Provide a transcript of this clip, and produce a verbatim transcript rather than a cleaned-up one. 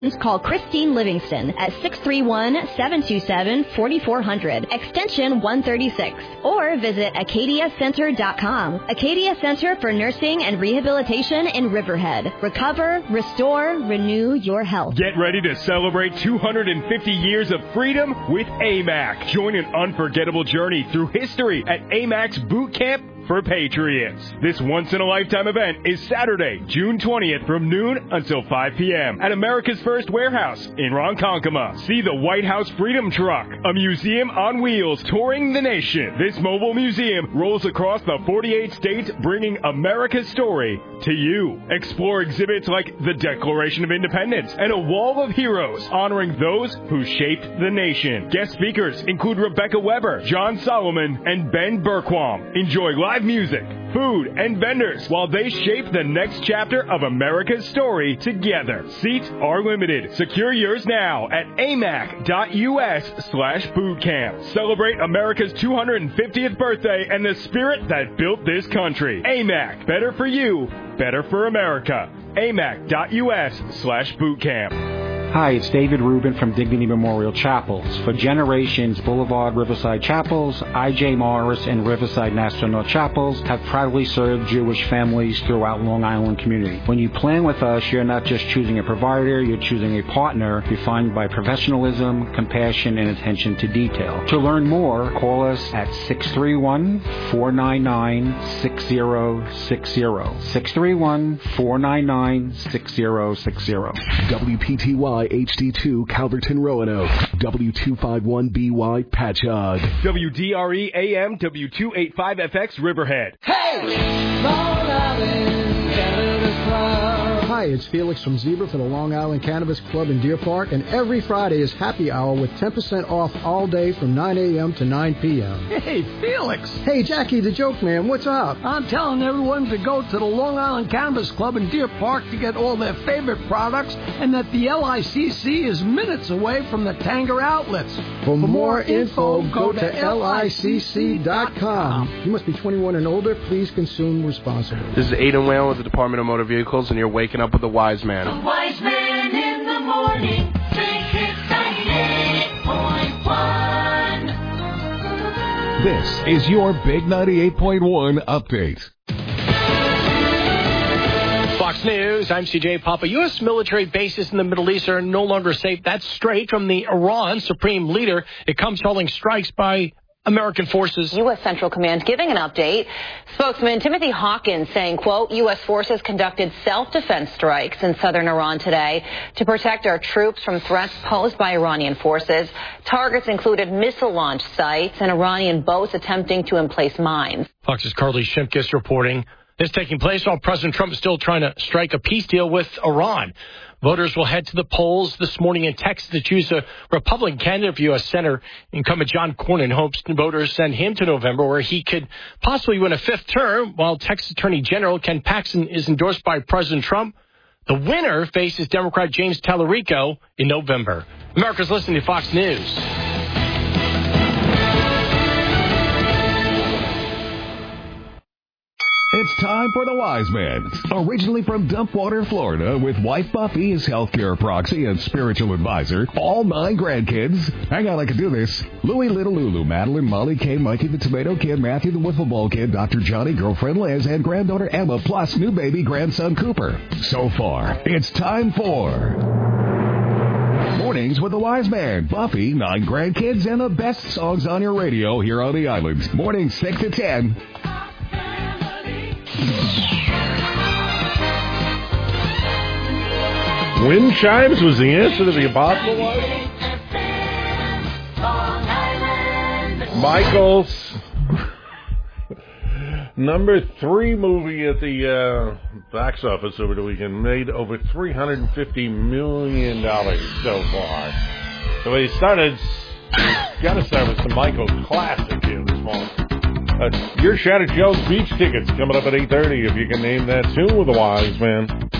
Call Christine Livingston at six three one, seven two seven, four four zero zero, extension one thirty-six, or visit acadia center dot com. Acadia Center for Nursing and Rehabilitation in Riverhead. Recover, restore, renew your health. Get ready to celebrate two hundred fifty years of freedom with A M A C. Join an unforgettable journey through history at A M A C Boot Camp for Patriots. This once-in-a-lifetime event is Saturday, June twentieth from noon until five p.m. at America's First Warehouse in Ronkonkoma. See the White House Freedom Truck, a museum on wheels touring the nation. This mobile museum rolls across the forty-eight states, bringing America's story to you. Explore exhibits like the Declaration of Independence and a Wall of Heroes, honoring those who shaped the nation. Guest speakers include Rebecca Weber, John Solomon, and Ben Berquam. Enjoy live music, food, and vendors while they shape the next chapter of America's story together. Seats are limited. Secure yours now at amac dot u s slash bootcamp. Celebrate America's two hundred fiftieth birthday and the spirit that built this country. A M A C, better for you, better for America. amac dot u s slash bootcamp. Hi, it's David Rubin from Dignity Memorial Chapels. For generations, Boulevard Riverside Chapels, I J Morris, and Riverside National Chapels have proudly served Jewish families throughout Long Island community. When you plan with us, you're not just choosing a provider, you're choosing a partner defined by professionalism, compassion, and attention to detail. To learn more, call us at six three one, four nine nine, six zero six zero. six three one, four nine nine, six zero six zero. W P T Y H D two Calverton Roanoke, W two fifty-one B Y Patchogue, W D R E A M W two eighty-five F X Riverhead. Hey! Long Island Cannabis Club. Hi, it's Felix from Zebra for the Long Island Cannabis Club in Deer Park, and every Friday is happy hour with ten percent off all day from nine a.m. to nine p.m. Hey, Felix! Hey, Jackie the Joke Man, what's up? I'm telling everyone to go to the Long Island Cannabis Club in Deer Park to get all their favorite products, and that the L I C C is minutes away from the Tanger outlets. For, For more, more info, go to L I C C dot com. You must be twenty-one and older. Please consume responsibly. This is Aidan Whale with the Department of Motor Vehicles, and you're waking up with the Wise Man. The Wise Man in the morning. Big Hits ninety-eight point one. This is your Big ninety-eight point one update. Fox News, I'm C J Papa. U S military bases in the Middle East are no longer safe. That's straight from the Iran Supreme Leader. It comes following strikes by American forces. U S Central Command giving an update. Spokesman Timothy Hawkins saying, quote, U S forces conducted self-defense strikes in southern Iran today to protect our troops from threats posed by Iranian forces. Targets included missile launch sites and Iranian boats attempting to emplace mines. Fox's Carly Shimkus reporting this taking place while President Trump is still trying to strike a peace deal with Iran. Voters will head to the polls this morning in Texas to choose a Republican candidate for U S Senator. Incumbent John Cornyn hopes voters send him to November, where he could possibly win a fifth term, while Texas Attorney General Ken Paxton is endorsed by President Trump. The winner faces Democrat James Tallarico in November. America's listening to Fox News. It's time for the Wise Man. Originally from Dumpwater, Florida, with wife Buffy, his healthcare proxy and spiritual advisor, all nine grandkids. Hang on, I can do this. Louie, Little Lulu, Madeline, Molly, Kay, Mikey, the Tomato Kid, Matthew, the Wiffle Ball Kid, Doctor Johnny, girlfriend Liz, and granddaughter Emma, plus new baby grandson Cooper. So far, it's time for Mornings with the Wise Man, Buffy, nine grandkids, and the best songs on your radio here on the island. Mornings six to ten. Wind chimes was the answer to the impossible one. Michael's number three movie at the uh, box office over the weekend made over three hundred fifty million dollars so far. So we started, got to start with some Michael classic here this morning. Uh, your Shattered Joe's Beach tickets coming up at eight thirty if you can name that tune with the Wise Man.